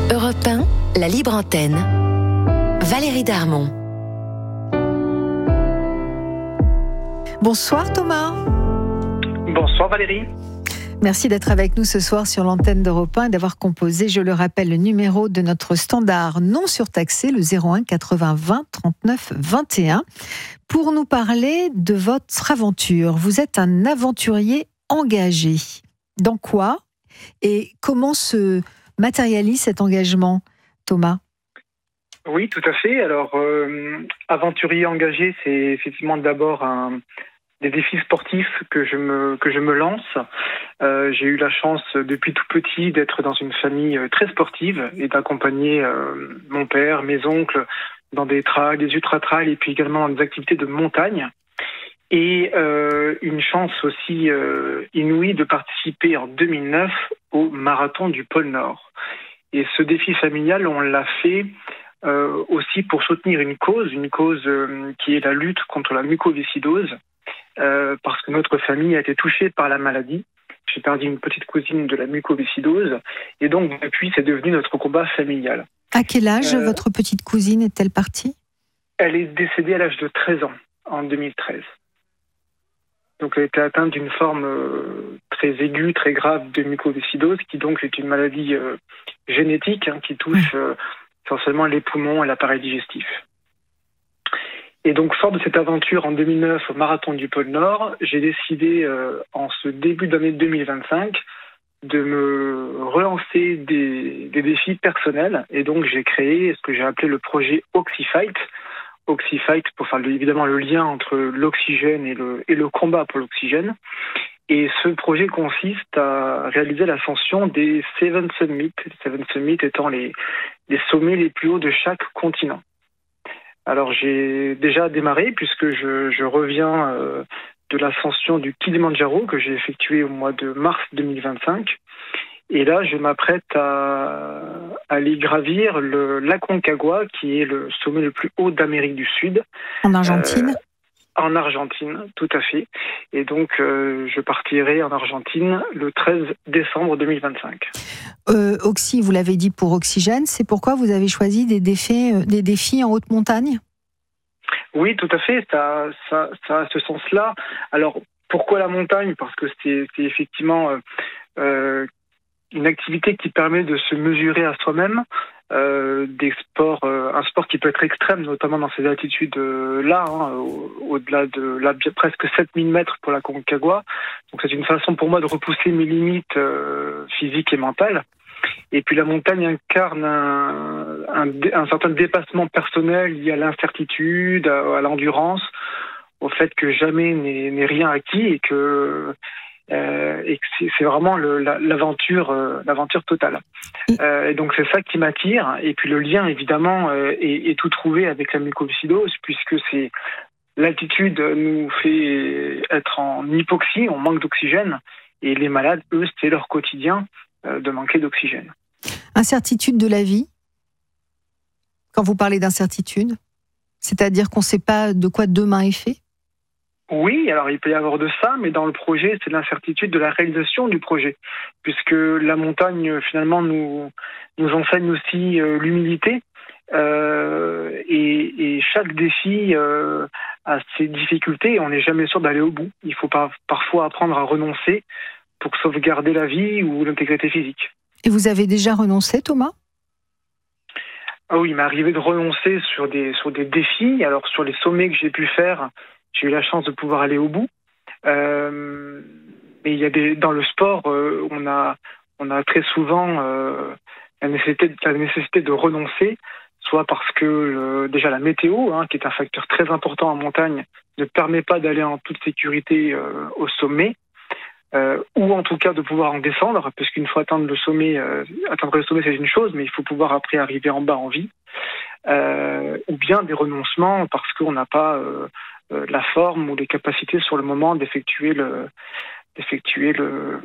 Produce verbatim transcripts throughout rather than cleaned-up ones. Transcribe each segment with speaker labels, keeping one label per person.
Speaker 1: Europe un, la libre antenne. Valérie Darmon.
Speaker 2: Bonsoir Thomas.
Speaker 3: Bonsoir Valérie.
Speaker 2: Merci d'être avec nous ce soir sur l'antenne d'Europe un et d'avoir composé, je le rappelle, le numéro de notre standard non surtaxé, le zéro un quatre-vingts vingt trente-neuf vingt et un, pour nous parler de votre aventure. Vous êtes un aventurier engagé. Dans quoi et comment se matérialise cet engagement, Thomas ?
Speaker 3: Oui, tout à fait. Alors, euh, aventurier engagé, c'est effectivement d'abord un, des défis sportifs que je me, que je me lance. Euh, j'ai eu la chance depuis tout petit d'être dans une famille très sportive et d'accompagner euh, mon père, mes oncles dans des trails, des ultra-trails et puis également dans des activités de montagne. Et euh, une chance aussi euh, inouïe de participer en deux mille neuf au marathon du pôle Nord. Et ce défi familial, on l'a fait euh, aussi pour soutenir une cause, une cause euh, qui est la lutte contre la mucoviscidose, euh, parce que notre famille a été touchée par la maladie. J'ai perdu une petite cousine de la mucoviscidose, et donc depuis, c'est devenu notre combat familial.
Speaker 2: À quel âge
Speaker 3: euh,
Speaker 2: votre petite cousine est-elle partie ?
Speaker 3: Elle est décédée à l'âge de treize ans, en deux mille treize. Donc elle était atteinte d'une forme euh, très aiguë, très grave de mucoviscidose, qui donc est une maladie euh, génétique hein, qui touche euh, essentiellement les poumons et l'appareil digestif. Et donc, fort de cette aventure en deux mille neuf au marathon du pôle Nord, j'ai décidé euh, en ce début d'année deux mille vingt-cinq de me relancer des, des défis personnels. Et donc j'ai créé ce que j'ai appelé le projet Oxyfight. Oxyfight pour faire évidemment le lien entre l'oxygène et le, et le combat pour l'oxygène. Et ce projet consiste à réaliser l'ascension des Seven Summits, les Seven Summits étant les, les sommets les plus hauts de chaque continent. Alors j'ai déjà démarré puisque je, je reviens euh, de l'ascension du Kilimandjaro que j'ai effectué au mois de mars deux mille vingt-cinq. Et là, je m'apprête à, à aller gravir le l'Aconcagua, qui est le sommet le plus haut d'Amérique du Sud.
Speaker 2: En Argentine ?
Speaker 3: euh, En Argentine, tout à fait. Et donc, euh, je partirai en Argentine le treize décembre deux mille vingt-cinq.
Speaker 2: Euh, Oxy, vous l'avez dit pour Oxygène, c'est pourquoi vous avez choisi des défis, euh, des défis en haute montagne ?
Speaker 3: Oui, tout à fait, ça, ça, ça a ce sens-là. Alors, pourquoi la montagne ? Parce que c'est, c'est effectivement euh, euh, une activité qui permet de se mesurer à soi-même. Euh, des sports, euh, un sport qui peut être extrême, notamment dans ces altitudes-là, hein, au, au-delà de là, presque sept mille mètres pour la Concagua. Donc c'est une façon pour moi de repousser mes limites euh, physiques et mentales. Et puis la montagne incarne un, un, un certain dépassement personnel lié à l'incertitude, à, à l'endurance, au fait que jamais n'est, n'est rien acquis et que Euh, et que c'est, c'est vraiment le, la, l'aventure, euh, l'aventure totale. Euh, et donc c'est ça qui m'attire. Et puis le lien évidemment euh, est, est tout trouvé avec la mucoviscidose, puisque c'est l'altitude nous fait être en hypoxie, on manque d'oxygène, et les malades, eux, c'est leur quotidien euh, de manquer d'oxygène.
Speaker 2: Incertitude de la vie. Quand vous parlez d'incertitude, c'est-à-dire qu'on ne sait pas de quoi demain est fait.
Speaker 3: Oui, alors il peut y avoir de ça, mais dans le projet, c'est l'incertitude de la réalisation du projet, puisque la montagne, finalement, nous, nous enseigne aussi euh, l'humilité, euh, et, et chaque défi euh, a ses difficultés, et on n'est jamais sûr d'aller au bout. Il faut par, parfois apprendre à renoncer pour sauvegarder la vie ou l'intégrité physique.
Speaker 2: Et vous avez déjà renoncé, Thomas ?
Speaker 3: Ah oui, il m'est arrivé de renoncer sur des, sur des défis, alors sur les sommets que j'ai pu faire, j'ai eu la chance de pouvoir aller au bout. Euh, mais il y a des, dans le sport, euh, on a, on a très souvent euh, la, nécessité, la nécessité de renoncer, soit parce que euh, déjà la météo, hein, qui est un facteur très important en montagne, ne permet pas d'aller en toute sécurité euh, au sommet, euh, ou en tout cas de pouvoir en descendre, parce qu'une fois atteindre le sommet, euh, atteindre le sommet c'est une chose, mais il faut pouvoir après arriver en bas en vie. Euh, ou bien des renoncements parce qu'on n'a pas euh, euh, la forme ou les capacités sur le moment d'effectuer le, d'effectuer le,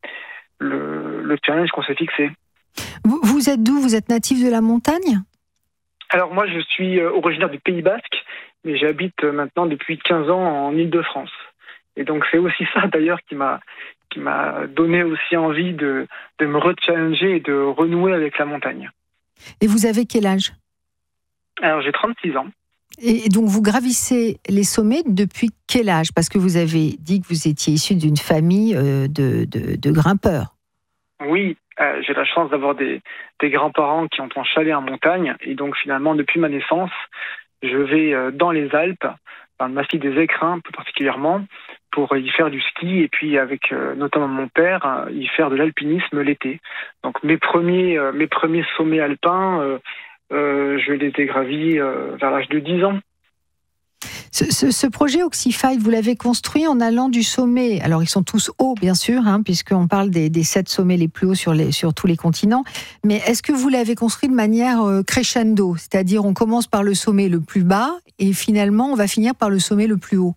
Speaker 3: le, le challenge qu'on s'est fixé.
Speaker 2: Vous, vous êtes d'où ? Vous êtes natif de la montagne ?
Speaker 3: Alors moi je suis euh, originaire du Pays Basque, mais j'habite maintenant depuis quinze ans en Île-de-France. Et donc c'est aussi ça d'ailleurs qui m'a, qui m'a donné aussi envie de, de me rechallenger et de renouer avec la montagne.
Speaker 2: Et vous avez quel âge ?
Speaker 3: Alors j'ai trente-six ans.
Speaker 2: Et donc vous gravissez les sommets depuis quel âge ? Parce que vous avez dit que vous étiez issu d'une famille de, de, de grimpeurs.
Speaker 3: Oui, euh, j'ai la chance d'avoir des, des grands-parents qui ont un chalet en montagne. Et donc finalement, depuis ma naissance, je vais euh, dans les Alpes, dans le massif des Écrins plus particulièrement, pour y faire du ski et puis avec euh, notamment mon père, euh, y faire de l'alpinisme l'été. Donc mes premiers, euh, mes premiers sommets alpins, euh, euh, je les ai gravis euh, vers l'âge de dix ans.
Speaker 2: Ce, ce, ce projet Oxy-Five, vous l'avez construit en allant du sommet, alors ils sont tous hauts bien sûr, hein, puisqu'on parle des, des sept sommets les plus hauts sur, les, sur tous les continents, mais est-ce que vous l'avez construit de manière euh, crescendo, c'est-à-dire on commence par le sommet le plus bas et finalement on va finir par le sommet le plus haut ?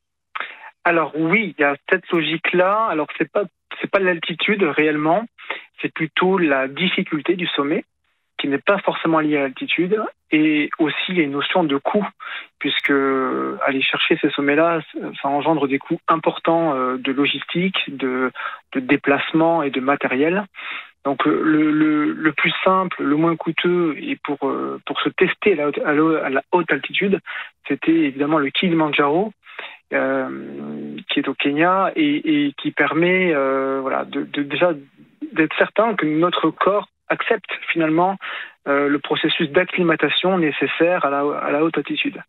Speaker 3: Alors oui, il y a cette logique-là, alors c'est pas, c'est pas l'altitude réellement, c'est plutôt la difficulté du sommet, qui n'est pas forcément lié à l'altitude, et aussi les notions de coût, puisque aller chercher ces sommets-là, ça engendre des coûts importants de logistique, de, de déplacement et de matériel. Donc le, le, le plus simple, le moins coûteux, et pour, pour se tester à la, à la haute altitude, c'était évidemment le Kilimandjaro, euh, qui est au Kenya, et, et qui permet euh, voilà, de, de, déjà d'être certain que notre corps accepte finalement euh, le processus d'acclimatation nécessaire à la, à la haute altitude.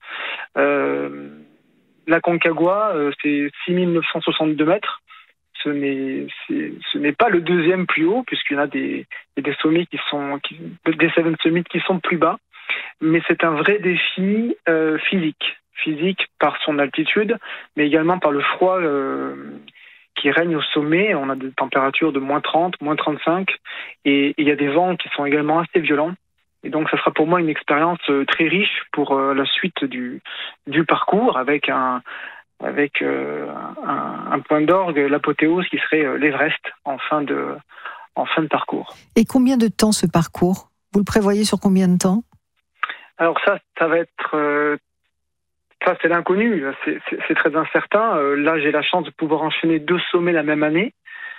Speaker 3: Euh, la Concagua, euh, c'est six mille neuf cent soixante-deux mètres. Ce n'est, c'est, ce n'est pas le deuxième plus haut, puisqu'il y en a des, des sommets qui sont, qui, des Seven Summits qui sont plus bas. Mais c'est un vrai défi euh, physique. Physique par son altitude, mais également par le froid euh, qui règne au sommet. On a des températures de moins trente, moins trente-cinq, et il y a des vents qui sont également assez violents. Et donc, ça sera pour moi une expérience très riche pour euh, la suite du, du parcours, avec un, avec euh, un, un point d'orgue, l'apothéose, qui serait euh, l'Everest en fin de, en fin de parcours.
Speaker 2: Et combien de temps ce parcours ? Vous le prévoyez sur combien de temps ?
Speaker 3: Alors ça, ça va être... Euh, Ça, c'est l'inconnu, c'est, c'est, c'est très incertain. Euh, là, j'ai la chance de pouvoir enchaîner deux sommets la même année.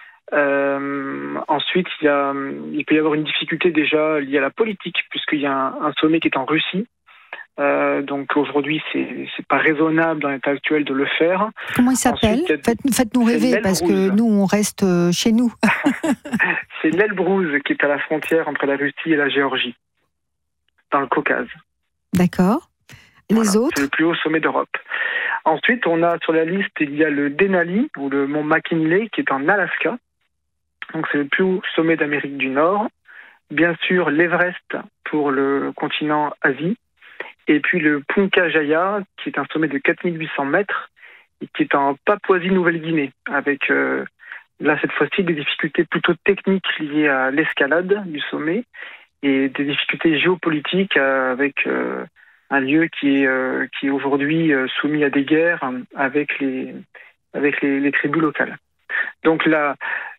Speaker 3: Euh, ensuite, il, y a, il peut y avoir une difficulté déjà liée à la politique, puisqu'il y a un, un sommet qui est en Russie. Euh, donc aujourd'hui, c'est, c'est pas raisonnable dans l'état actuel de le faire.
Speaker 2: Comment il s'appelle ? Ensuite, Faites, Faites-nous rêver, parce que nous, on reste chez nous.
Speaker 3: C'est l'Elbrouz, qui est à la frontière entre la Russie et la Géorgie, dans le Caucase.
Speaker 2: D'accord. Les
Speaker 3: voilà,
Speaker 2: autres ?
Speaker 3: c'est le plus haut sommet d'Europe. Ensuite, on a sur la liste, il y a le Denali, ou le mont McKinley, qui est en Alaska. Donc c'est le plus haut sommet d'Amérique du Nord. Bien sûr, l'Everest pour le continent Asie. Et puis le Puncajaya, qui est un sommet de quatre mille huit cents mètres, et qui est en Papouasie-Nouvelle-Guinée, avec euh, là cette fois-ci des difficultés plutôt techniques liées à l'escalade du sommet, et des difficultés géopolitiques euh, avec... Euh, un lieu qui est, euh, qui est aujourd'hui euh, soumis à des guerres avec les, avec les, les tribus locales. Donc la,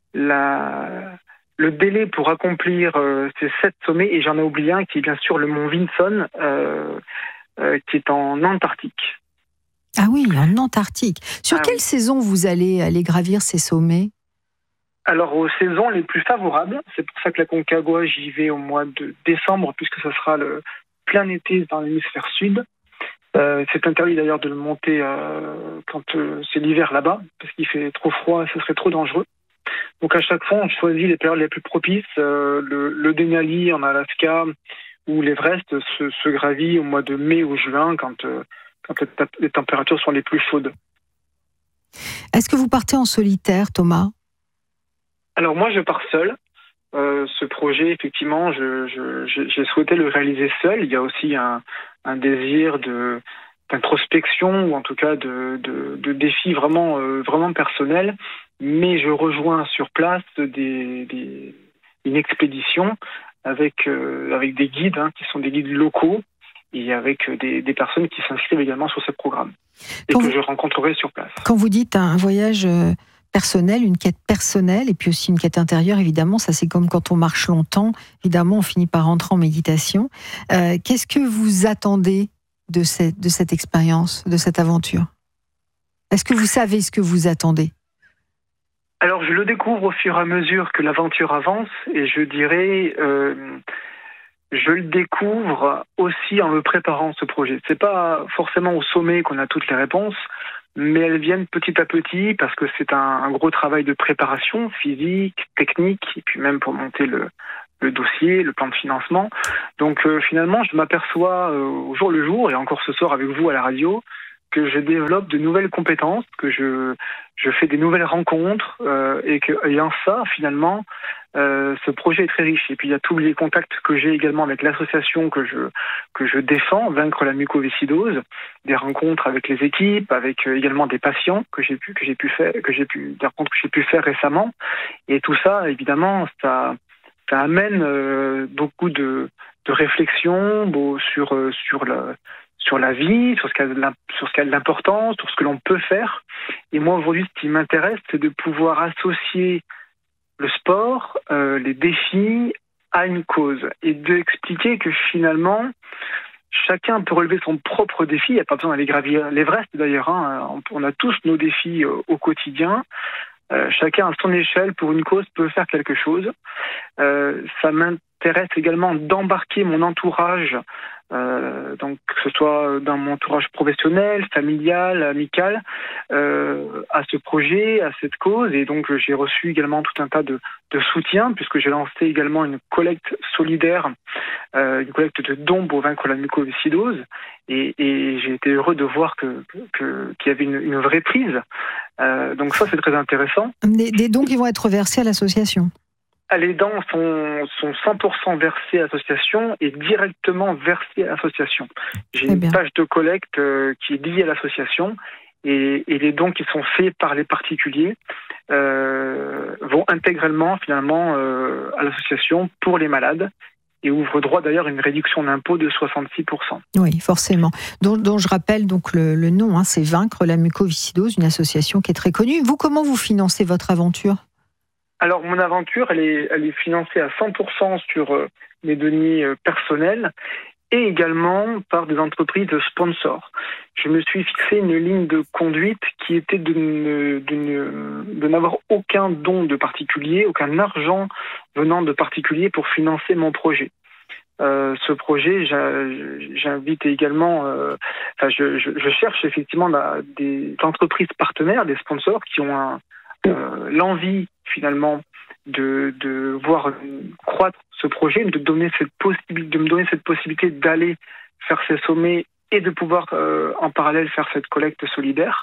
Speaker 3: la, le délai pour accomplir euh, ces sept sommets, et j'en ai oublié un qui est bien sûr le mont Vinson, euh, euh, qui est en Antarctique.
Speaker 2: Ah oui, en Antarctique. Sur
Speaker 3: ah
Speaker 2: quelle
Speaker 3: oui.
Speaker 2: saison vous allez aller gravir ces sommets ?
Speaker 3: Alors aux saisons les plus favorables, c'est pour ça que la Concagua, j'y vais au mois de décembre, puisque ce sera le plein été dans l'hémisphère sud. Euh, c'est interdit d'ailleurs de le monter euh, quand euh, c'est l'hiver là-bas, parce qu'il fait trop froid, ce serait trop dangereux. Donc à chaque fois, on choisit les périodes les plus propices. Euh, le, le Denali en Alaska ou l'Everest se, se gravit au mois de mai ou juin, quand, euh, quand les températures sont les plus chaudes.
Speaker 2: Est-ce que vous partez en solitaire, Thomas ?
Speaker 3: Alors moi, je pars seul. Euh, ce projet, effectivement, je, je, j'ai souhaité le réaliser seul. Il y a aussi un, un désir de, d'introspection, ou en tout cas de, de, de défis vraiment, euh, vraiment personnels. Mais je rejoins sur place des, des, une expédition avec, euh, avec des guides, hein, qui sont des guides locaux, et avec des, des personnes qui s'inscrivent également sur ce programme, et quand que vous, je rencontrerai sur place.
Speaker 2: Quand vous dites un voyage... Euh... personnel, une quête personnelle, et puis aussi une quête intérieure, évidemment, ça c'est comme quand on marche longtemps, évidemment on finit par rentrer en méditation. Euh, qu'est-ce que vous attendez de cette, de cette expérience, de cette aventure ? Est-ce que vous savez ce que vous attendez ?
Speaker 3: Alors je le découvre au fur et à mesure que l'aventure avance, et je dirais, euh, je le découvre aussi en me préparant ce projet. C'est pas forcément au sommet qu'on a toutes les réponses, mais elles viennent petit à petit parce que c'est un, un gros travail de préparation physique, technique, et puis même pour monter le, le dossier, le plan de financement. Donc euh, finalement, je m'aperçois euh, au jour le jour, et encore ce soir avec vous à la radio, que je développe de nouvelles compétences, que je, je fais des nouvelles rencontres, euh, et que, ayant ça, finalement, euh, ce projet est très riche. Et puis il y a tous les contacts que j'ai également avec l'association que je, que je défends, Vaincre la mucoviscidose, des rencontres avec les équipes, avec euh, également des patients que j'ai pu, que j'ai pu faire, que j'ai pu, des rencontres que j'ai pu faire récemment. Et tout ça, évidemment, ça, ça amène euh, beaucoup de, de réflexions bon, sur, euh, sur la, sur la vie, sur ce qui a de sur ce qui a de l'importance, sur ce que l'on peut faire. Et moi, aujourd'hui, ce qui m'intéresse, c'est de pouvoir associer le sport, euh, les défis à une cause et d'expliquer que finalement, chacun peut relever son propre défi. Il n'y a pas besoin d'aller gravir l'Everest d'ailleurs. Hein. On a tous nos défis euh, au quotidien. Euh, chacun à son échelle, pour une cause, peut faire quelque chose. Euh, ça m'intéresse également d'embarquer mon entourage, euh, donc que ce soit dans mon entourage professionnel, familial, amical, euh, à ce projet, à cette cause. Et donc j'ai reçu également tout un tas de, de soutien, puisque j'ai lancé également une collecte solidaire, euh, une collecte de dons pour vaincre la mucoviscidose. Et, et j'ai été heureux de voir que, que, qu'il y avait une, une vraie prise. Euh, donc ça, c'est très intéressant.
Speaker 2: Des, des dons qui vont être versés à l'association.
Speaker 3: Les dons sont, sont cent pour cent versés à l'association et directement versés à l'association. J'ai
Speaker 2: Très
Speaker 3: une
Speaker 2: bien.
Speaker 3: page de collecte euh, qui est liée à l'association et, et les dons qui sont faits par les particuliers euh, vont intégralement finalement euh, à l'association pour les malades et ouvrent droit d'ailleurs à une réduction d'impôt de soixante-six pour cent.
Speaker 2: Oui, forcément. Dont, dont je rappelle donc le, le nom, hein, c'est Vaincre la mucoviscidose, une association qui est très connue. Vous, comment vous financez votre aventure ?
Speaker 3: Alors, mon aventure, elle est, elle est financée à cent pour cent sur euh, mes deniers euh, personnels et également par des entreprises de sponsors. Je me suis fixé une ligne de conduite qui était de, ne, de, ne, de n'avoir aucun don de particulier, aucun argent venant de particulier pour financer mon projet. Euh, ce projet, j'invite également, euh, enfin, je, je, je cherche effectivement des entreprises partenaires, des sponsors qui ont un, euh, l'envie finalement de, de voir croître ce projet, de, donner cette possibilité, de me donner cette possibilité d'aller faire ces sommets et de pouvoir euh, en parallèle faire cette collecte solidaire.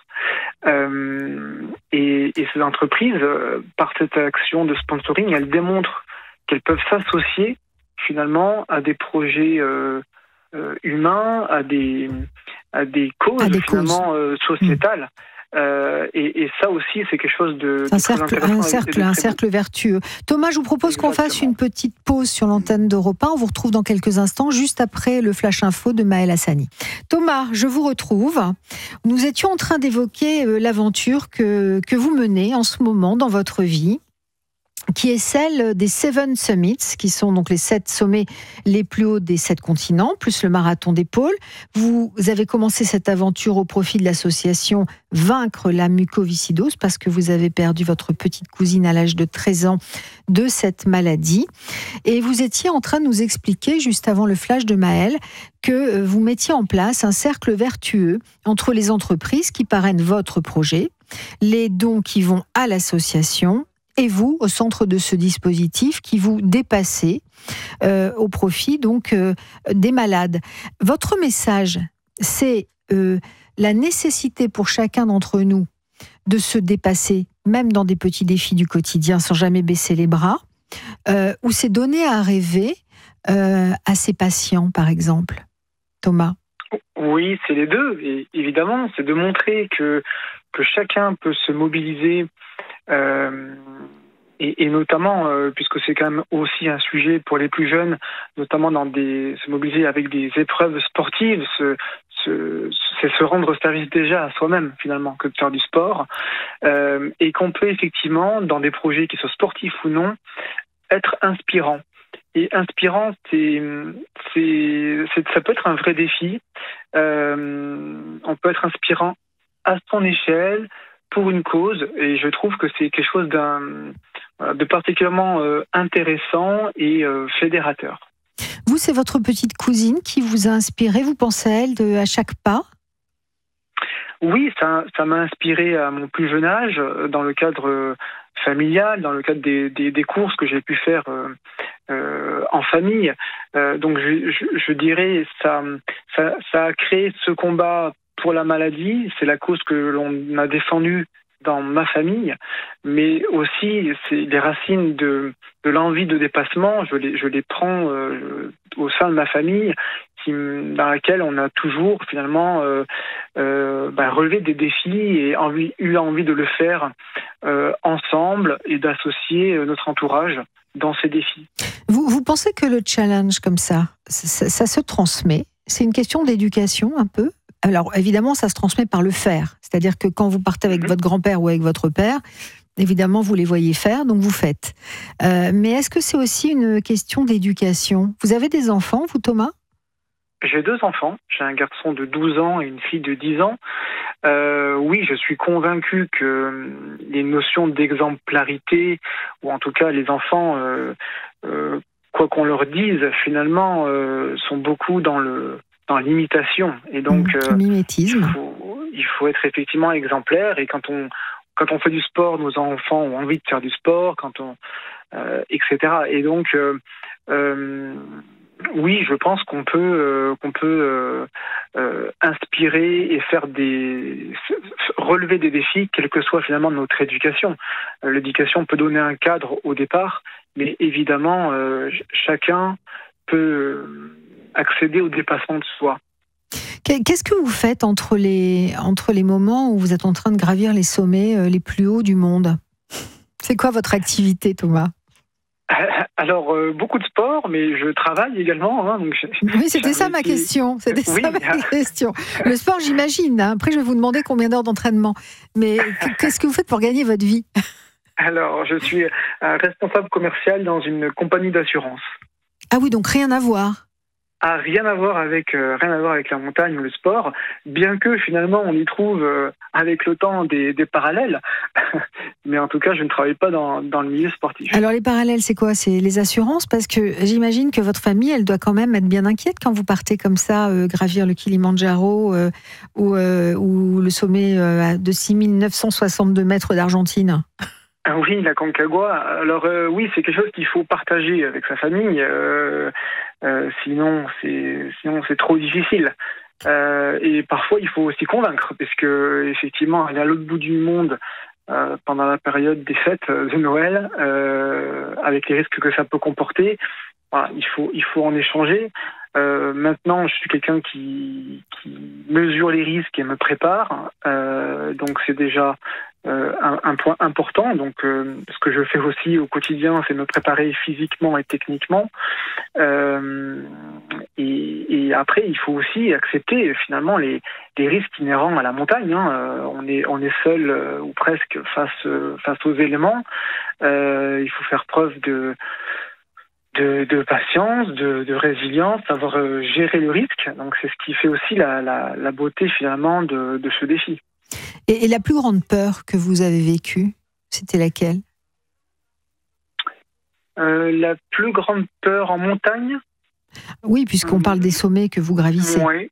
Speaker 3: Euh, et, et ces entreprises, euh, par cette action de sponsoring, elles démontrent qu'elles peuvent s'associer finalement à des projets euh, euh, humains, à des, à des causes
Speaker 2: à des
Speaker 3: finalement
Speaker 2: causes.
Speaker 3: Euh, sociétales. Mmh. Euh, et, et ça aussi, c'est quelque chose de, de
Speaker 2: un cercle,
Speaker 3: très intéressant.
Speaker 2: Un cercle, un cercle vertueux. Thomas, je vous propose Exactement. qu'on fasse une petite pause sur l'antenne d'Europe un. On vous retrouve dans quelques instants, juste après le Flash Info de Maëlle Hassani. Thomas, je vous retrouve. Nous étions en train d'évoquer l'aventure que, que vous menez en ce moment dans votre vie, qui est celle des Seven Summits, qui sont donc les sept sommets les plus hauts des sept continents, plus le marathon des pôles. Vous avez commencé cette aventure au profit de l'association Vaincre la mucoviscidose, parce que vous avez perdu votre petite cousine à l'âge de treize ans de cette maladie. Et vous étiez en train de nous expliquer, juste avant le flash de Maëlle, que vous mettiez en place un cercle vertueux entre les entreprises qui parrainent votre projet, les dons qui vont à l'association, et vous, au centre de ce dispositif qui vous dépassez euh, au profit donc euh, des malades. Votre message, c'est euh, la nécessité pour chacun d'entre nous de se dépasser, même dans des petits défis du quotidien, sans jamais baisser les bras, euh, ou c'est donner à rêver euh, à ses patients, par exemple. Thomas ?
Speaker 3: Oui, c'est les deux, et évidemment. C'est de montrer que, que chacun peut se mobiliser. Euh, et, et notamment, euh, puisque c'est quand même aussi un sujet pour les plus jeunes, notamment dans des, se mobiliser avec des épreuves sportives, se, se, c'est se rendre service déjà à soi-même finalement que de faire du sport, euh, et qu'on peut effectivement, dans des projets qui soient sportifs ou non, être inspirant. Et inspirant, c'est, c'est, c'est, ça peut être un vrai défi. Euh, on peut être inspirant à son échelle, pour une cause, et je trouve que c'est quelque chose d'un, de particulièrement euh, intéressant et euh, fédérateur.
Speaker 2: Vous, c'est votre petite cousine qui vous a inspiré, vous pensez à elle de, à chaque pas ?
Speaker 3: Oui, ça, ça m'a inspiré à mon plus jeune âge, dans le cadre familial, dans le cadre des, des, des courses que j'ai pu faire euh, euh, en famille. Euh, donc je, je, je dirais ça, ça, ça a créé ce combat pour la maladie. C'est la cause que l'on a défendue dans ma famille, mais aussi c'est les racines de, de l'envie de dépassement. Je les, je les prends euh, au sein de ma famille, qui, dans laquelle on a toujours finalement euh, euh, bah, relevé des défis et envie, eu envie de le faire euh, ensemble et d'associer notre entourage dans ces défis.
Speaker 2: Vous, vous pensez que le challenge comme ça, ça, ça se transmet ? C'est une question d'éducation un peu ? Alors évidemment, ça se transmet par le faire. C'est-à-dire que quand vous partez avec mmh. votre grand-père ou avec votre père, évidemment, vous les voyez faire, donc vous faites. Euh, mais est-ce que c'est aussi une question d'éducation ? Vous avez des enfants, vous, Thomas ?
Speaker 3: J'ai deux enfants. J'ai un garçon de douze ans et une fille de dix ans. Euh, oui, je suis convaincu que les notions d'exemplarité, ou en tout cas les enfants, euh, euh, quoi qu'on leur dise, finalement, euh, sont beaucoup dans le dans l'imitation. Et donc,
Speaker 2: mmh, mimétisme.
Speaker 3: Euh, il, faut, il faut être effectivement exemplaire. Et quand on quand on fait du sport, nos enfants ont envie de faire du sport, quand on euh, et cetera. Et donc euh, euh, oui, je pense qu'on peut euh, qu'on peut euh, euh, inspirer et faire des relever des défis, quelle que soit finalement notre éducation. Euh, l'éducation peut donner un cadre au départ, mais évidemment euh, chacun peut accéder au dépassement de soi.
Speaker 2: Qu'est-ce que vous faites entre les entre les moments où vous êtes en train de gravir les sommets les plus hauts du monde ? C'est quoi votre activité, Thomas ?
Speaker 3: Alors, euh, beaucoup de sport, mais je travaille également. Hein, donc
Speaker 2: oui, c'était ça ma question. C'était oui. ça ma question. Le sport, j'imagine. Hein. Après, je vais vous demander combien d'heures d'entraînement. Mais qu'est-ce que vous faites pour gagner votre vie ?
Speaker 3: Alors, je suis responsable commercial dans une compagnie d'assurance.
Speaker 2: Ah oui, donc rien à voir.
Speaker 3: A rien à voir avec euh, rien à voir avec la montagne ou le sport, bien que finalement on y trouve euh, avec le temps des, des parallèles. Mais en tout cas, je ne travaille pas dans, dans le milieu sportif.
Speaker 2: Alors les parallèles, c'est quoi ? C'est les assurances ? Parce que j'imagine que votre famille, elle doit quand même être bien inquiète quand vous partez comme ça euh, gravir le Kilimandjaro euh, ou, euh, ou le sommet euh, de six mille neuf cent soixante-deux mètres d'Argentine.
Speaker 3: Ah oui, la Concagua. Alors euh, oui, c'est quelque chose qu'il faut partager avec sa famille. Euh, euh, sinon, c'est sinon c'est trop difficile. Euh, et parfois, il faut aussi convaincre, parce que effectivement, aller à l'autre bout du monde euh, pendant la période des fêtes de Noël, euh, avec les risques que ça peut comporter, voilà, il faut il faut en échanger. Euh, maintenant, je suis quelqu'un qui, qui mesure les risques et me prépare, euh, donc c'est déjà euh, un, un point important. Donc, euh, ce que je fais aussi au quotidien, c'est me préparer physiquement et techniquement. Euh, et, et après, il faut aussi accepter finalement les, les risques inhérents à la montagne. Hein. Euh, on est on est seul euh, ou presque face face aux éléments. Euh, il faut faire preuve de De, de patience, de, de résilience, savoir euh, gérer le risque. Donc c'est ce qui fait aussi la, la, la beauté finalement de, de ce défi.
Speaker 2: Et, et la plus grande peur que vous avez vécue, c'était laquelle ?
Speaker 3: euh, La plus grande peur en montagne ?
Speaker 2: Oui, puisqu'on mmh. parle des sommets que vous gravissez.
Speaker 3: Oui.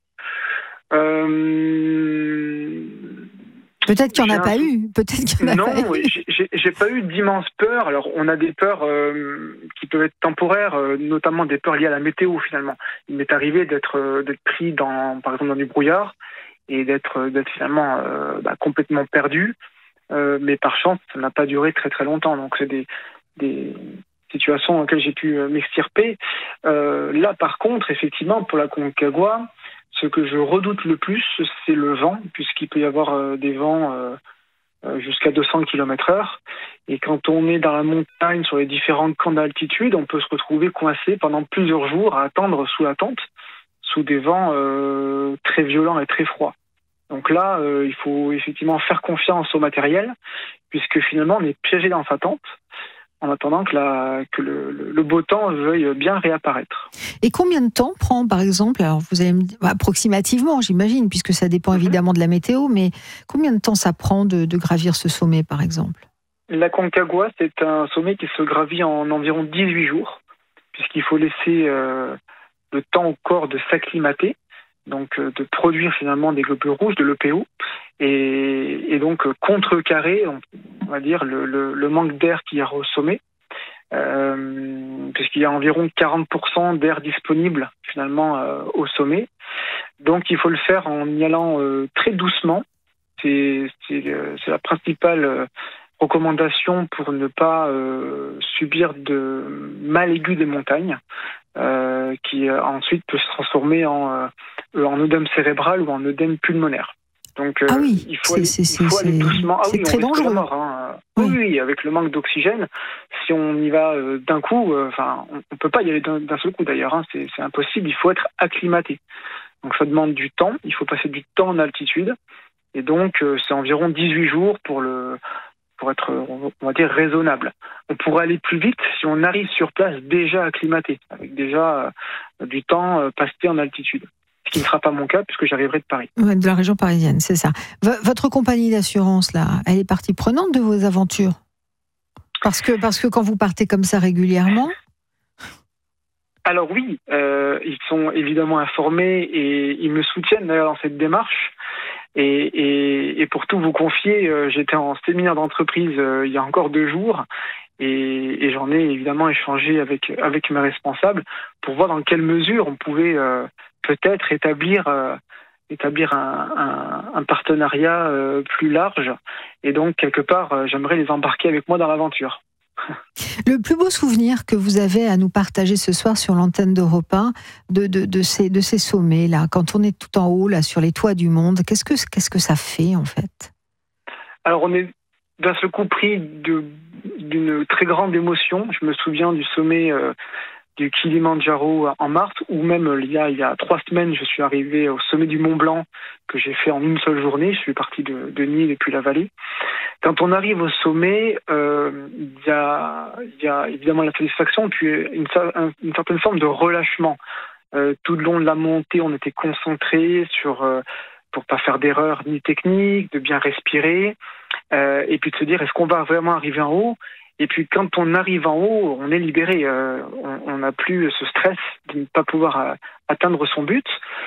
Speaker 3: Euh...
Speaker 2: Peut-être qu'il n'y en a pas eu. Peut-être qu'il y en a
Speaker 3: non,
Speaker 2: pas eu.
Speaker 3: j'ai, j'ai pas eu d'immenses peurs. Alors, on a des peurs euh, qui peuvent être temporaires, euh, notamment des peurs liées à la météo, finalement. Il m'est arrivé d'être, euh, d'être pris, dans, par exemple, dans du brouillard et d'être, d'être finalement euh, bah, complètement perdu. Euh, mais par chance, ça n'a pas duré très très longtemps. Donc, c'est des, des situations dans lesquelles j'ai pu m'extirper. Euh, là, par contre, effectivement, pour la Concagua, ce que je redoute le plus, c'est le vent, puisqu'il peut y avoir euh, des vents euh, jusqu'à deux cents kilomètres heure. Et quand on est dans la montagne, sur les différents camps d'altitude, on peut se retrouver coincé pendant plusieurs jours à attendre sous la tente, sous des vents euh, très violents et très froids. Donc là, euh, il faut effectivement faire confiance au matériel, puisque finalement, on est piégé dans sa tente, en attendant que, la, que le, le, le beau temps veuille bien réapparaître.
Speaker 2: Et combien de temps prend, par exemple, alors vous allez me dire, approximativement, j'imagine, puisque ça dépend mm-hmm. évidemment de la météo, mais combien de temps ça prend de, de gravir ce sommet, par exemple ?
Speaker 3: La Concagua, c'est un sommet qui se gravit en environ dix-huit jours, puisqu'il faut laisser euh, le temps au corps de s'acclimater, donc euh, de produire finalement des globules rouges, de l'E P O, et, et donc euh, contrecarrer, on, on va dire, le, le, le manque d'air qu'il y a au sommet, euh, puisqu'il y a environ quarante pour cent d'air disponible finalement euh, au sommet. Donc il faut le faire en y allant euh, très doucement. C'est, c'est, euh, c'est la principale euh, recommandation pour ne pas euh, subir de mal aigu des montagnes, euh, qui euh, ensuite peut se transformer en, euh, en œdème cérébral ou en œdème pulmonaire. Donc, euh,
Speaker 2: ah oui,
Speaker 3: il faut
Speaker 2: c'est,
Speaker 3: aller,
Speaker 2: c'est,
Speaker 3: il faut
Speaker 2: c'est,
Speaker 3: aller doucement. Ah
Speaker 2: c'est
Speaker 3: oui,
Speaker 2: très
Speaker 3: on risque
Speaker 2: dangereux.
Speaker 3: la mort, hein.
Speaker 2: Oui.
Speaker 3: Oui, oui, avec le manque d'oxygène, si on y va euh, d'un coup, enfin, euh, on ne peut pas y aller d'un, d'un seul coup d'ailleurs, hein, c'est, c'est impossible, il faut être acclimaté. Donc ça demande du temps, il faut passer du temps en altitude, et donc euh, c'est environ dix-huit jours pour, le, pour être, on va dire, raisonnable. On pourrait aller plus vite si on arrive sur place déjà acclimaté, avec déjà euh, du temps euh, passé en altitude. Ce qui ne sera pas mon cas, puisque j'arriverai de Paris.
Speaker 2: Ouais, de la région parisienne, c'est ça. V- votre compagnie d'assurance, là, elle est partie prenante de vos aventures ? Parce que, parce que quand vous partez comme ça régulièrement...
Speaker 3: Alors oui, euh, ils sont évidemment informés et ils me soutiennent d'ailleurs dans cette démarche. Et, et, et pour tout vous confier, euh, j'étais en séminaire d'entreprise euh, il y a encore deux jours et, et j'en ai évidemment échangé avec, avec mes responsables pour voir dans quelle mesure on pouvait euh, peut-être établir, euh, établir un, un, un partenariat euh, plus large. Et donc, quelque part, euh, j'aimerais les embarquer avec moi dans l'aventure.
Speaker 2: Le plus beau souvenir que vous avez à nous partager ce soir sur l'antenne d'Europe un de, de, de, ces, de ces sommets, là, quand on est tout en haut, là, sur les toits du monde, qu'est-ce que, qu'est-ce que ça fait, en fait ? Alors, on est d'un seul coup pris de, d'une très grande émotion. Je me souviens du sommet euh, du Kilimandjaro en mars, ou même il y, a, il y a trois semaines, je suis arrivé au sommet du Mont Blanc, que j'ai fait en une seule journée. Je suis parti de, de Nîmes et puis la vallée. Quand on arrive au sommet, euh, il y a, il y a évidemment la satisfaction, puis une, une certaine forme de relâchement. Euh, tout le long de la montée, on était concentré sur euh, pour pas faire d'erreurs ni techniques, de bien respirer, euh, et puis de se dire est-ce qu'on va vraiment arriver en haut ? Et puis quand on arrive en haut, on est libéré. Euh, on n'a plus ce stress de ne pas pouvoir euh, atteindre son but.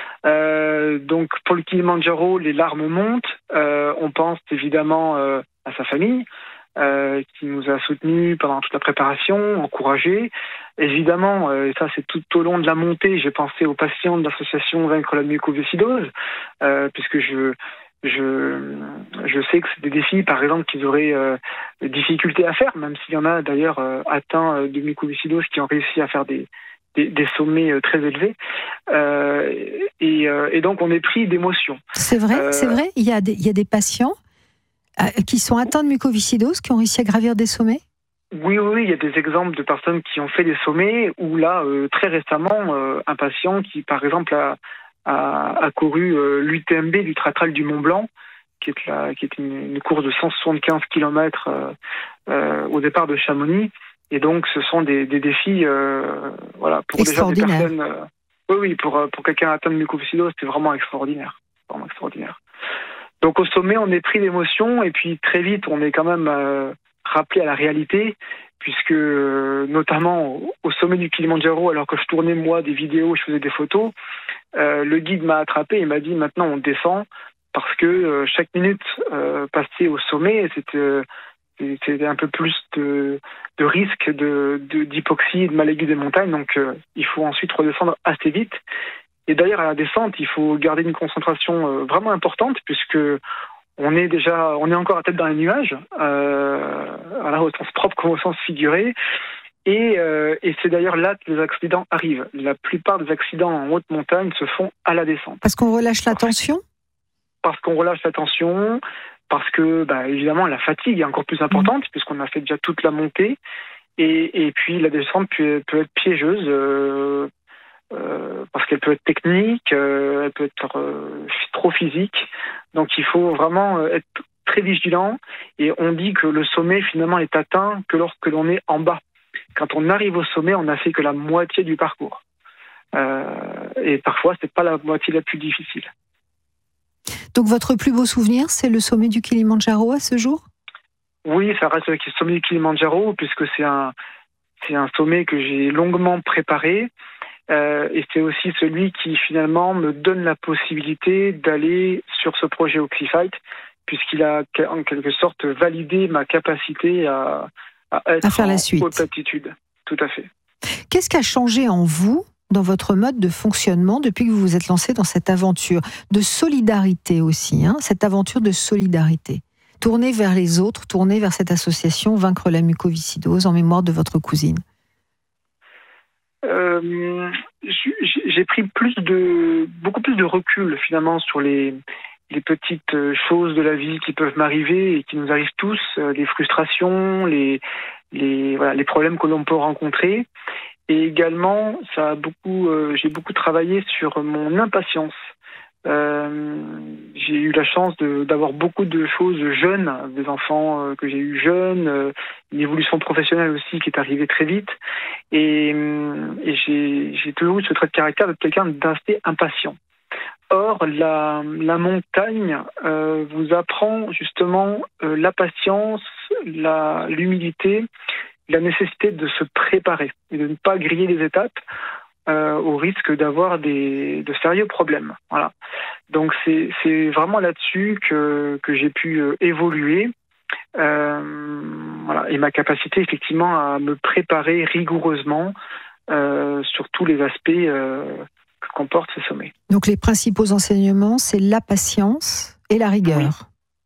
Speaker 2: Euh, donc pour le Kilimandjaro, les larmes montent. Euh, on pense évidemment euh, à sa famille, euh, qui nous a soutenus pendant toute la préparation, encouragés. Évidemment, euh, et ça c'est tout au long de la montée, j'ai pensé aux patients de l'association Vaincre la mucoviscidose, euh, puisque je... Je, je sais que c'est des défis, par exemple, qu'ils auraient euh, des difficultés à faire, même s'il y en a d'ailleurs euh, atteints de mucoviscidose qui ont réussi à faire des, des, des sommets euh, très élevés. Euh, et, euh, et donc, on est pris d'émotions. C'est vrai,
Speaker 3: euh,
Speaker 2: c'est vrai. Il y a des, il y a des patients euh, qui sont atteints de mucoviscidose, qui ont réussi à gravir des sommets ?
Speaker 3: Oui, oui, oui, il y a des exemples de personnes qui ont fait des sommets, ou là, euh, très récemment, euh, un patient qui, par exemple, a a, a couru euh, l'U T M B l'Ultra-Trail du Mont Blanc, qui est, la, qui est une, une course de cent soixante-quinze kilomètres euh, euh, au départ de Chamonix. Et donc, ce sont des, des défis, euh, voilà, pour déjà des personnes. Euh, oui, oui, pour pour quelqu'un atteint de mucoviscidose, c'est vraiment extraordinaire, vraiment extraordinaire. Donc, au sommet, on est pris d'émotion, et puis très vite, on est quand même euh, rappelé à la réalité, puisque euh, notamment au, au sommet du Kilimandjaro, alors que je tournais moi des vidéos, je faisais des photos. Euh, le guide m'a attrapé et m'a dit maintenant on descend parce que euh, chaque minute euh, passée au sommet c'était, euh, c'était un peu plus de, de risque de, de, d'hypoxie, de mal aigu des montagnes, donc euh, il faut ensuite redescendre assez vite. Et d'ailleurs à la descente il faut garder une concentration euh, vraiment importante puisque on est déjà on est encore à tête dans les nuages, euh, voilà, au sens propre comme au sens figuré. Et, euh, et c'est d'ailleurs là que les accidents arrivent. La plupart des accidents en haute montagne se font à la descente.
Speaker 2: Parce qu'on relâche la tension ?
Speaker 3: Parce qu'on relâche la tension, parce que, bah, évidemment, la fatigue est encore plus importante, mmh. puisqu'on a fait déjà toute la montée. Et, et puis, la descente peut, peut être piégeuse, euh, euh, parce qu'elle peut être technique, euh, elle peut être euh, trop physique. Donc, il faut vraiment être très vigilant. Et on dit que le sommet, finalement, est atteint que lorsque l'on est en bas. Quand on arrive au sommet, on n'a fait que la moitié du parcours. Euh, et parfois, c'est pas la moitié la plus difficile.
Speaker 2: Donc, votre plus beau souvenir, c'est le sommet du Kilimandjaro à ce jour ?
Speaker 3: Oui, ça reste le sommet du Kilimandjaro, puisque c'est un, c'est un sommet que j'ai longuement préparé. Euh, et c'est aussi celui qui finalement me donne la possibilité d'aller sur ce projet Oxyfight, puisqu'il a en quelque sorte validé ma capacité à, à être
Speaker 2: à faire la
Speaker 3: en
Speaker 2: suite.
Speaker 3: haute altitude. Tout à fait.
Speaker 2: Qu'est-ce qui a changé en vous, dans votre mode de fonctionnement, depuis que vous vous êtes lancé dans cette aventure de solidarité aussi, hein, cette aventure de solidarité, tournée vers les autres, tournée vers cette association Vaincre la mucoviscidose en mémoire de votre cousine?
Speaker 3: Euh, j'ai pris plus de, beaucoup plus de recul finalement sur les, les petites choses de la vie qui peuvent m'arriver et qui nous arrivent tous, les frustrations, les, les, voilà, les problèmes que l'on peut rencontrer. Et également, ça a beaucoup, euh, j'ai beaucoup travaillé sur mon impatience. Euh, j'ai eu la chance de, d'avoir beaucoup de choses jeunes, des enfants euh, que j'ai eu jeunes, euh, une évolution professionnelle aussi qui est arrivée très vite. Et, et j'ai, j'ai toujours eu ce trait de caractère de quelqu'un d'assez impatient. Or, la, la montagne euh, vous apprend justement euh, la patience, la, l'humilité, la nécessité de se préparer et de ne pas griller les étapes euh, au risque d'avoir des, de sérieux problèmes. Voilà. Donc c'est, c'est vraiment là-dessus que, que j'ai pu euh, évoluer. Euh, voilà. Et ma capacité effectivement à me préparer rigoureusement euh, sur tous les aspects euh, que comporte ce sommet.
Speaker 2: Donc les principaux enseignements, c'est la patience et la rigueur.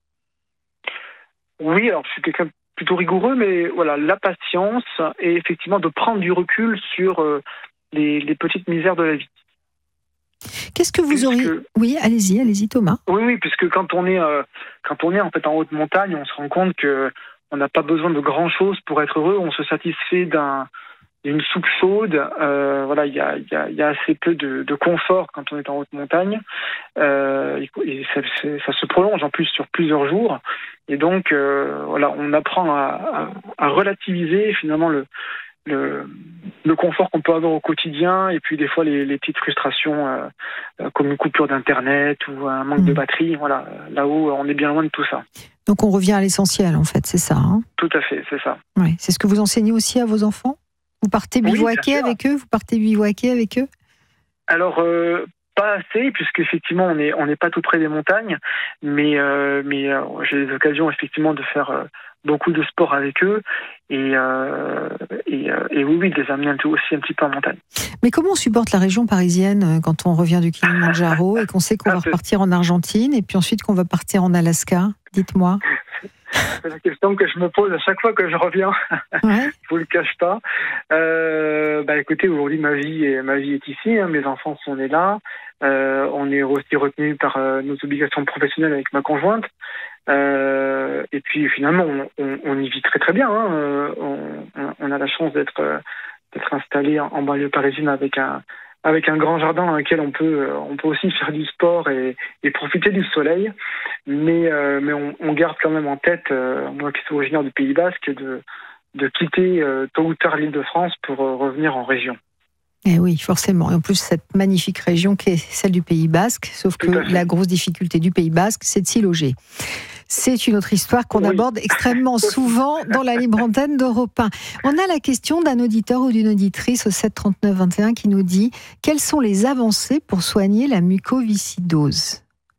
Speaker 3: Oui, oui, alors je suis quelqu'un plutôt rigoureux, mais voilà, la patience et effectivement de prendre du recul sur euh, les, les petites misères de la vie.
Speaker 2: Qu'est-ce que vous puisque, auriez... Oui, allez-y, allez-y Thomas.
Speaker 3: Oui, oui, puisque quand on est, euh, quand on est en fait en haute montagne, on se rend compte que on n'a pas besoin de grand-chose pour être heureux, on se satisfait d'un, d'une soupe chaude, euh, voilà, il y a, y, a, y a assez peu de, de confort quand on est en haute montagne, euh, et ça, ça se prolonge en plus sur plusieurs jours, et donc euh, voilà, on apprend à, à, à relativiser finalement le, le, le confort qu'on peut avoir au quotidien, et puis des fois les, les petites frustrations euh, comme une coupure d'internet ou un manque mmh. de batterie, voilà, là-haut on est bien loin de tout ça.
Speaker 2: Donc on revient à l'essentiel en fait, c'est ça hein?
Speaker 3: Tout à fait, c'est ça.
Speaker 2: Oui, c'est ce que vous enseignez aussi à vos enfants? Vous partez bivouaquer oui, avec eux Vous partez bivouaquer avec eux
Speaker 3: Alors, euh, pas assez, puisqu'effectivement, on n'est on n'est pas tout près des montagnes, mais, euh, mais euh, j'ai l'occasion, effectivement, de faire euh, beaucoup de sport avec eux, et, euh, et, euh, et oui, oui, de les amener aussi un petit peu en montagne.
Speaker 2: Mais comment on supporte la région parisienne quand on revient du Kilimanjaro et qu'on sait qu'on va repartir en Argentine, et puis ensuite qu'on va partir en Alaska? Dites-moi.
Speaker 3: C'est la question que je me pose à chaque fois que je reviens. Ouais. Je vous le cache pas. Euh, bah écoutez, aujourd'hui ma vie est ma vie est ici. Hein, mes enfants sont nés là. Euh, on est aussi retenu par euh, nos obligations professionnelles avec ma conjointe. Euh, et puis finalement, on, on, on y vit très très bien. Hein. On, on a la chance d'être d'être installé en, en banlieue parisienne avec un avec un grand jardin dans lequel on peut, on peut aussi faire du sport et, et profiter du soleil. Mais, euh, mais on, on garde quand même en tête, euh, moi qui suis originaire du Pays Basque, de, de quitter euh, tôt ou tard l'Île-de-France pour euh, revenir en région.
Speaker 2: Et oui, forcément. Et en plus, cette magnifique région qui est celle du Pays Basque, sauf que la grosse difficulté du Pays Basque, c'est de s'y loger. C'est une autre histoire qu'on oui. aborde extrêmement souvent dans la libre antenne d'Europe un. On a la question d'un auditeur ou d'une auditrice au sept trente-neuf vingt et un qui nous dit « Quelles sont les avancées pour soigner la mucoviscidose ?»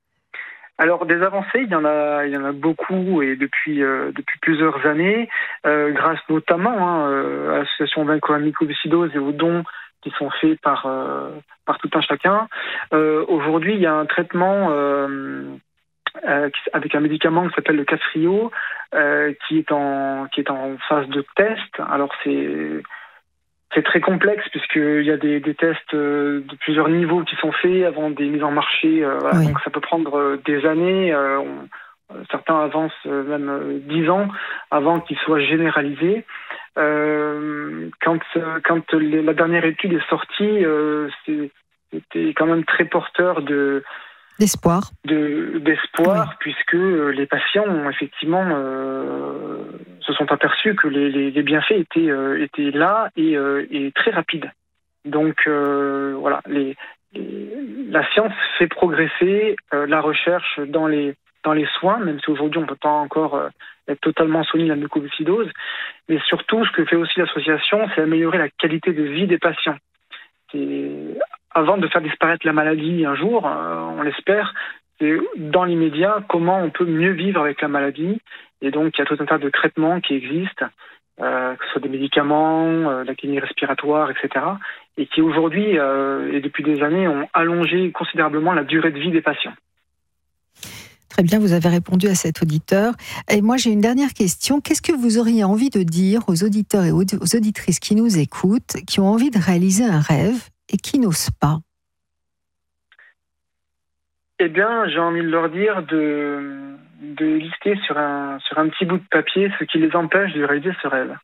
Speaker 3: Alors des avancées, il y en a, il y en a beaucoup et depuis euh, depuis plusieurs années, euh, grâce notamment hein, euh, à l'association Vaincre la mucoviscidose et aux dons qui sont faits par euh, par tout un chacun. Euh, aujourd'hui, il y a un traitement euh, euh, avec un médicament qui s'appelle le Kaftrio, euh, qui est en qui est en phase de test. Alors c'est C'est très complexe puisqu'il y a des, des tests de plusieurs niveaux qui sont faits avant des mises en marché. Euh, voilà. Oui. Donc ça peut prendre des années. Euh, on, certains avancent même dix ans avant qu'ils soient généralisés. Euh, quand quand les, la dernière étude est sortie, euh, c'était quand même très porteur de
Speaker 2: d'espoir,
Speaker 3: de, d'espoir, oui. puisque les patients ont effectivement euh, se sont aperçus que les, les, les bienfaits étaient euh, étaient là et, euh, et très rapides. Donc euh, voilà, les, les, la science fait progresser euh, la recherche dans les dans les soins, même si aujourd'hui on ne peut pas encore euh, être totalement soigné de la mucoviscidose. Mais surtout, ce que fait aussi l'association, c'est améliorer la qualité de vie des patients. C'est, avant de faire disparaître la maladie un jour, euh, on l'espère, c'est dans l'immédiat comment on peut mieux vivre avec la maladie. Et donc, il y a tout un tas de traitements qui existent, euh, que ce soit des médicaments, euh, la clinique respiratoire, et cetera, et qui aujourd'hui, euh, et depuis des années, ont allongé considérablement la durée de vie des patients.
Speaker 2: Très bien, vous avez répondu à cet auditeur. Et moi, j'ai une dernière question. Qu'est-ce que vous auriez envie de dire aux auditeurs et aux auditrices qui nous écoutent, qui ont envie de réaliser un rêve et qui n'osent pas ?
Speaker 3: Eh bien, j'ai envie de leur dire de, de lister sur un, sur un petit bout de papier ce qui les empêche de réaliser ce rêve.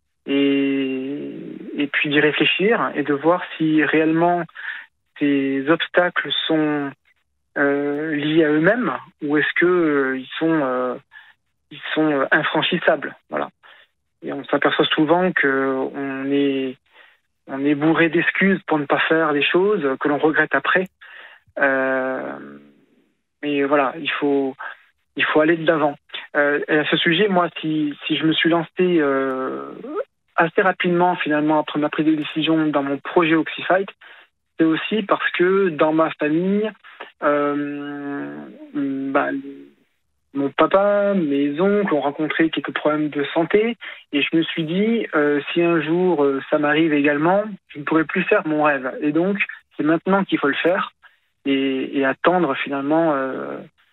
Speaker 3: Et, et puis d'y réfléchir et de voir si réellement ces obstacles sont euh, liés à eux-mêmes ou est-ce que euh, ils sont, euh, ils sont infranchissables. Voilà. Et on s'aperçoit souvent qu'on est, on est bourré d'excuses pour ne pas faire les choses que l'on regrette après. Euh, mais voilà, il faut, il faut aller de l'avant. Euh, et à ce sujet, moi, si, si je me suis lancé euh, assez rapidement, finalement, après ma prise de décision dans mon projet Oxyfight, c'est aussi parce que dans ma famille, euh, bah, mon papa, mes oncles ont rencontré quelques problèmes de santé, et je me suis dit, euh, si un jour euh, ça m'arrive également, je ne pourrai plus faire mon rêve. Et donc, c'est maintenant qu'il faut le faire. Et, et attendre finalement euh,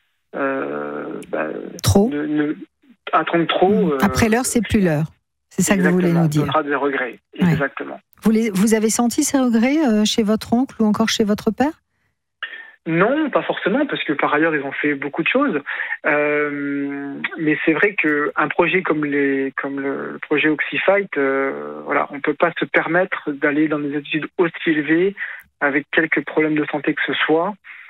Speaker 3: euh, bah,
Speaker 2: trop
Speaker 3: ne, ne, attendre trop euh,
Speaker 2: après l'heure c'est plus l'heure, c'est ça que vous voulez nous dire.
Speaker 3: Ce sera des regrets,
Speaker 2: ouais.
Speaker 3: Exactement.
Speaker 2: Vous, les, vous avez senti ces regrets euh, chez votre oncle ou encore chez votre père?
Speaker 3: Non, pas forcément, parce que par ailleurs ils ont fait beaucoup de choses, euh, mais c'est vrai qu'un projet comme, les, comme le, le projet Oxyfight, euh, voilà, on ne peut pas se permettre d'aller dans des études aussi élevées avec quelques problèmes de santé que ce soit,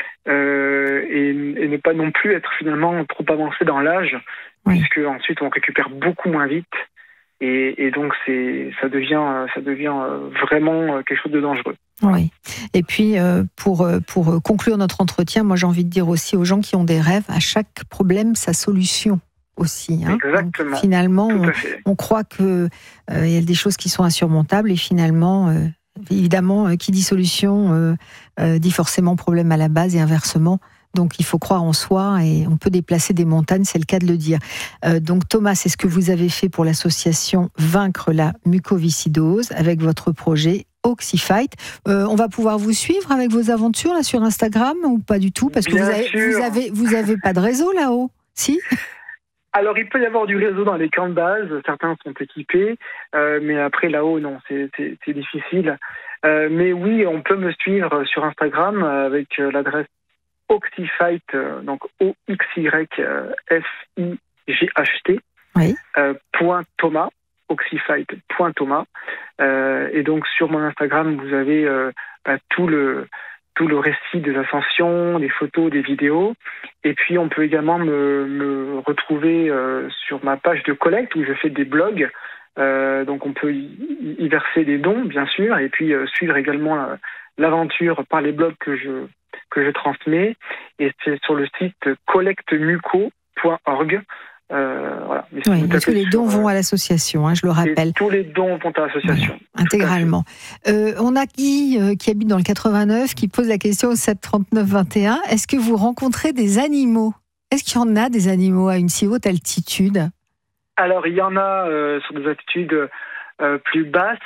Speaker 3: euh, et, et ne pas non plus être finalement trop avancé dans l'âge, oui. Puisque ensuite on récupère beaucoup moins vite, et, et donc c'est, ça devient, ça devient vraiment quelque chose de dangereux.
Speaker 2: Oui. Et puis euh, pour, pour conclure notre entretien, moi j'ai envie de dire aussi aux gens qui ont des rêves, à chaque problème sa solution aussi. Hein.
Speaker 3: Exactement.
Speaker 2: Donc, finalement, on, on croit qu'il euh, y a des choses qui sont insurmontables et finalement... Euh, Évidemment, qui dit solution euh, euh, dit forcément problème à la base et inversement. Donc, il faut croire en soi et on peut déplacer des montagnes, c'est le cas de le dire. Euh, donc, Thomas, c'est ce que vous avez fait pour l'association Vaincre la mucoviscidose avec votre projet Oxyfight. Euh, on va pouvoir vous suivre avec vos aventures là sur Instagram ou pas du tout? Parce que vous avez, vous avez, vous avez pas de réseau là-haut, si?
Speaker 3: Alors, il peut y avoir du réseau dans les camps de base, certains sont équipés, euh, mais après, là-haut, non, c'est, c'est, c'est difficile. Euh, mais oui, on peut me suivre sur Instagram avec euh, l'adresse Oxyfight, euh, donc O X Y F I G H T, oui. euh, point Thomas, Oxyfight point Thomas. Euh, et donc, sur mon Instagram, vous avez euh, bah, tout le... tout le récit des ascensions, des photos, des vidéos. Et puis, on peut également me, me retrouver euh, sur ma page de collecte où je fais des blogs. Euh, donc, on peut y, y verser des dons, bien sûr, et puis euh, suivre également euh, l'aventure par les blogs que je, que je transmets. Et c'est sur le site collecte muco point org. Euh, voilà.
Speaker 2: Oui, tous les dons sur, vont à l'association, hein, je le rappelle.
Speaker 3: Tous les dons vont à l'association.
Speaker 2: Voilà, intégralement. Euh, on a Guy euh, qui habite dans le quatre-vingt-neuf qui pose la question au sept trente-neuf vingt et un. Est-ce que vous rencontrez des animaux? Est-ce qu'il y en a des animaux à une si haute altitude?
Speaker 3: Alors, il y en a euh, sur des altitudes euh, plus basses.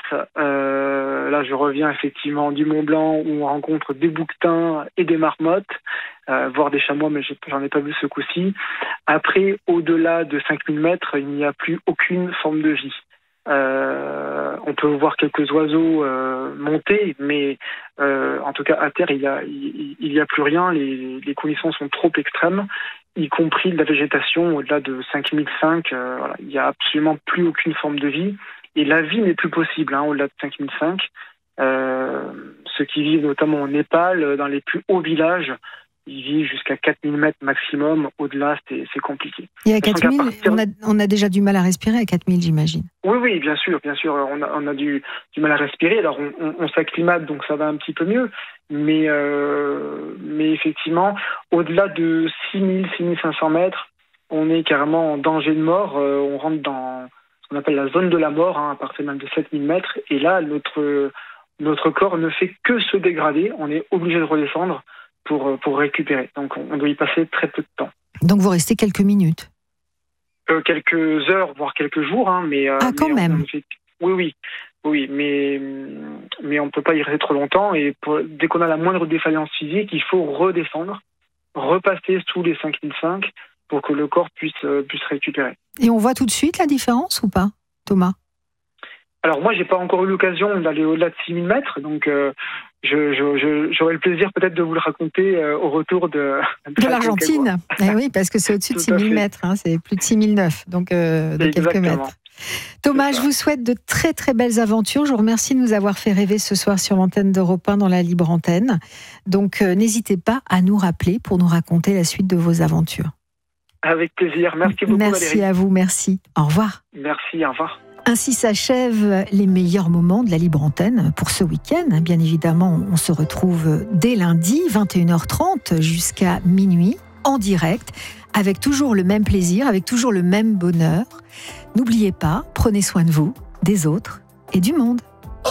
Speaker 3: Euh, là, je reviens effectivement du Mont Blanc où on rencontre des bouquetins et des marmottes. Euh, voire des chamois, mais j'en ai pas vu ce coup-ci. Après, au-delà de cinq mille mètres, il n'y a plus aucune forme de vie. Euh, on peut voir quelques oiseaux euh, monter, mais euh, en tout cas à terre, il n'y a, il, il y a plus rien. Les, les conditions sont trop extrêmes, y compris de la végétation au-delà de cinq mille cinq. Euh, voilà, il n'y a absolument plus aucune forme de vie. Et la vie n'est plus possible hein, au-delà de cinq mille cinq. Euh, ceux qui vivent notamment au Népal, dans les plus hauts villages, ils vivent jusqu'à quatre mille mètres maximum. Au-delà, c'est, c'est compliqué.
Speaker 2: Et à quatre mille, partir... on, a, on a déjà du mal à respirer à quatre mille, j'imagine.
Speaker 3: Oui, oui, bien sûr, bien sûr. On a, on a du, du mal à respirer. Alors, on, on, on s'acclimate, donc ça va un petit peu mieux. Mais, euh, mais effectivement, au-delà de six mille, six mille cinq cents mètres, on est carrément en danger de mort. Euh, on rentre dans ce qu'on appelle la zone de la mort, hein, à partir même de sept mille mètres. Et là, notre, notre corps ne fait que se dégrader. On est obligé de redescendre pour, pour récupérer. Donc, on doit y passer très peu de temps.
Speaker 2: Donc, vous restez quelques minutes
Speaker 3: euh, Quelques heures, voire quelques jours. Hein, mais, euh,
Speaker 2: ah, quand
Speaker 3: mais
Speaker 2: même
Speaker 3: fait... Oui, oui. Oui, mais, mais on ne peut pas y rester trop longtemps. Et pour, dès qu'on a la moindre défaillance physique, il faut redescendre, repasser sous les cinq mille cinq pour que le corps puisse, euh, puisse récupérer.
Speaker 2: Et on voit tout de suite la différence ou pas, Thomas ?
Speaker 3: Alors moi, j'ai pas encore eu l'occasion d'aller au-delà de six mille mètres, donc euh, je, je, je, j'aurai le plaisir peut-être de vous le raconter euh, au retour de,
Speaker 2: de, de l'Argentine. Eh oui, parce que c'est au-dessus de six mille mètres, hein, c'est plus de six mille neuf, donc euh, de
Speaker 3: Exactement.
Speaker 2: quelques mètres. Thomas, je vous souhaite de très très belles aventures. Je vous remercie de nous avoir fait rêver ce soir sur l'antenne d'Europe un dans la libre antenne. Donc euh, n'hésitez pas à nous rappeler pour nous raconter la suite de vos aventures.
Speaker 3: Avec plaisir. Merci beaucoup,
Speaker 2: Merci
Speaker 3: Valérie.
Speaker 2: à vous, merci. Au revoir.
Speaker 3: Merci, au revoir.
Speaker 2: Ainsi s'achèvent les meilleurs moments de la libre antenne pour ce week-end. Bien évidemment, on se retrouve dès lundi, vingt et une heures trente jusqu'à minuit, en direct, avec toujours le même plaisir, avec toujours le même bonheur. N'oubliez pas, prenez soin de vous, des autres et du monde.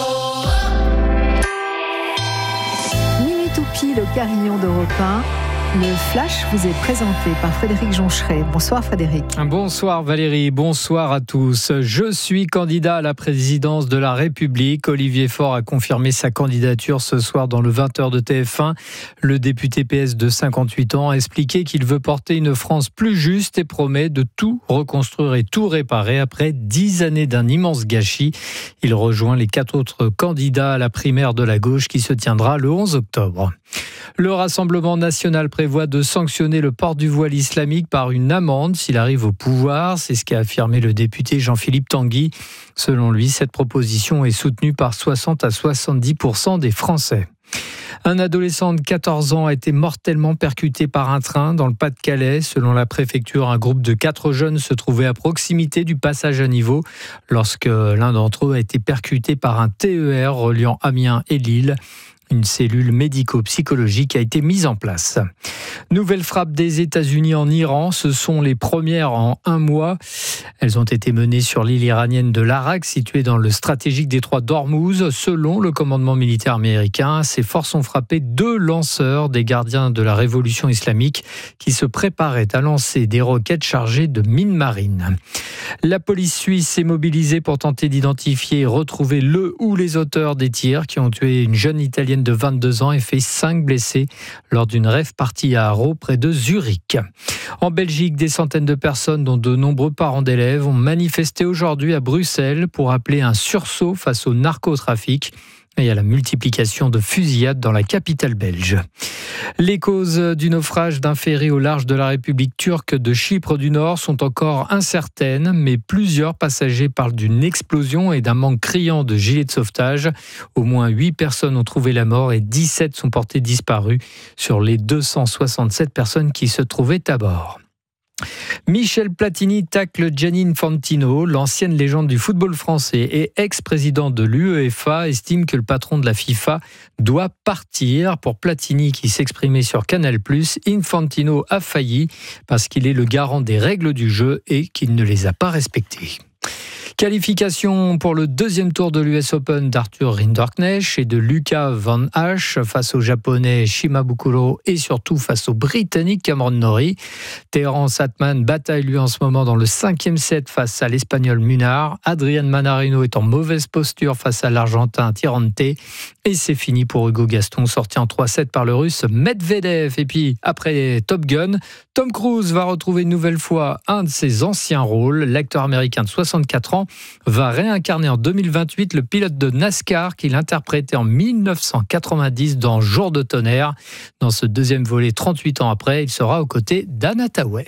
Speaker 2: Minuit tout pile au carillon d'Europe un. Le Flash vous est présenté par Frédéric Joncheret. Bonsoir Frédéric.
Speaker 4: Bonsoir Valérie, bonsoir à tous. Je suis candidat à la présidence de la République. Olivier Faure a confirmé sa candidature ce soir dans le vingt heures de T F un. Le député P S de cinquante-huit ans a expliqué qu'il veut porter une France plus juste et promet de tout reconstruire et tout réparer après dix années d'un immense gâchis. Il rejoint les quatre autres candidats à la primaire de la gauche qui se tiendra le onze octobre. Le Rassemblement national prévoit de sanctionner le port du voile islamique par une amende s'il arrive au pouvoir. C'est ce qu'a affirmé le député Jean-Philippe Tanguy. Selon lui, cette proposition est soutenue par soixante à soixante-dix pour cent des Français. Un adolescent de quatorze ans a été mortellement percuté par un train dans le Pas-de-Calais. Selon la préfecture, un groupe de quatre jeunes se trouvait à proximité du passage à niveau lorsque l'un d'entre eux a été percuté par un T E R reliant Amiens et Lille. Une cellule médico-psychologique a été mise en place. Nouvelle frappe des États-Unis en Iran. Ce sont les premières en un mois. Elles ont été menées sur l'île iranienne de l'Arak, située dans le stratégique détroit d'Ormuz. Selon le commandement militaire américain, ces forces ont frappé deux lanceurs des gardiens de la révolution islamique qui se préparaient à lancer des roquettes chargées de mines marines. La police suisse est mobilisée pour tenter d'identifier et retrouver le ou les auteurs des tirs qui ont tué une jeune Italienne de vingt-deux ans et fait cinq blessés lors d'une rave party à Haro près de Zurich. En Belgique, des centaines de personnes, dont de nombreux parents d'élèves, ont manifesté aujourd'hui à Bruxelles pour appeler un sursaut face au narcotrafic et à la multiplication de fusillades dans la capitale belge. Les causes du naufrage d'un ferry au large de la République turque de Chypre du Nord sont encore incertaines, mais plusieurs passagers parlent d'une explosion et d'un manque criant de gilets de sauvetage. Au moins huit personnes ont trouvé la mort et dix-sept sont portées disparues sur les deux cent soixante-sept personnes qui se trouvaient à bord. Michel Platini tacle Gianni Infantino, l'ancienne légende du football français et ex-président de l'UEFA, estime que le patron de la FIFA doit partir. Pour Platini, qui s'exprimait sur Canal plus, Infantino a failli parce qu'il est le garant des règles du jeu et qu'il ne les a pas respectées. Qualification pour le deuxième tour de l'U S Open d'Arthur Rinderknecht et de Lucas Van Hache face au japonais Shimabukuro et surtout face au britannique Cameron Norrie. Terence Atman bataille lui en ce moment dans le cinquième set face à l'espagnol Munar. Adrian Manarino est en mauvaise posture face à l'argentin Tirante. Et c'est fini pour Hugo Gaston, sorti en trois sept par le russe Medvedev. Et puis après Top Gun, Tom Cruise va retrouver une nouvelle fois un de ses anciens rôles. L'acteur américain de soixante-quatre ans va réincarner en deux mille vingt-huit le pilote de NASCAR qu'il interprétait en mille neuf cent quatre-vingt-dix dans Jour de tonnerre. Dans ce deuxième volet, trente-huit ans après, il sera aux côtés d'Anne Hathaway.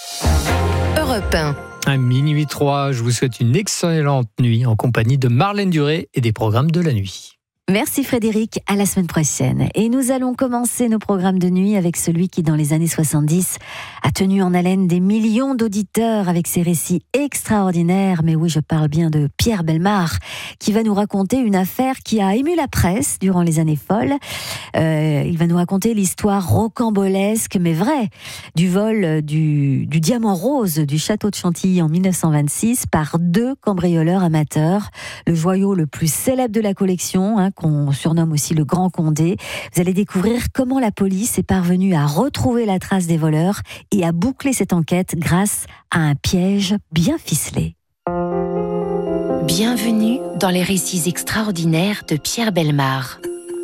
Speaker 1: Europe un.
Speaker 4: À minuit trois, je vous souhaite une excellente nuit en compagnie de Marlène Duré et des programmes de la nuit.
Speaker 5: Merci Frédéric, à la semaine prochaine. Et nous allons commencer nos programmes de nuit avec celui qui, dans les années soixante-dix, a tenu en haleine des millions d'auditeurs avec ses récits extraordinaires. Mais oui, je parle bien de Pierre Bellemare, qui va nous raconter une affaire qui a ému la presse durant les années folles. Euh, il va nous raconter l'histoire rocambolesque, mais vraie, du vol du, du diamant rose du château de Chantilly en mille neuf cent vingt-six par deux cambrioleurs amateurs. Le joyau le plus célèbre de la collection, hein, qu'on surnomme aussi le Grand Condé. Vous allez découvrir comment la police est parvenue à retrouver la trace des voleurs et à boucler cette enquête grâce à un piège bien ficelé.
Speaker 1: Bienvenue dans les récits extraordinaires de Pierre Bellemare.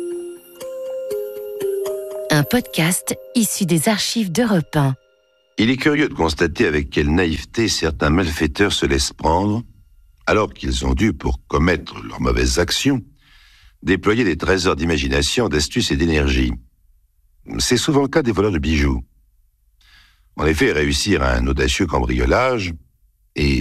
Speaker 1: Un podcast issu des archives d'Europe un.
Speaker 6: Il est curieux de constater avec quelle naïveté certains malfaiteurs se laissent prendre, alors qu'ils ont dû, pour commettre leurs mauvaises actions, déployer des trésors d'imagination, d'astuce et d'énergie. C'est souvent le cas des voleurs de bijoux. En effet, réussir à un audacieux cambriolage